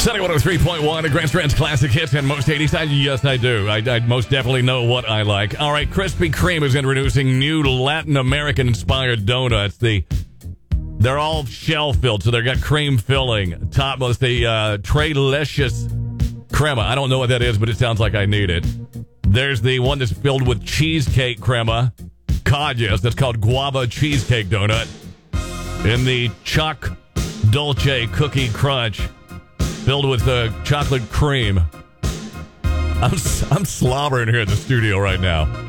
Sunny 103.1, a Grand Strand's classic hits and most 80s. Yes, I do. I most definitely know what I like. All right, Krispy Kreme is introducing new Latin American-inspired donuts. They're all shell-filled, so they've got cream filling. Top was the Trelicious Crema. I don't know what that is, but it sounds like I need it. There's the one that's filled with cheesecake crema. God, yes, that's called Guava Cheesecake Donut. And the Choc Dolce Cookie Crunch, filled with chocolate cream. I'm slobbering here in the studio right now.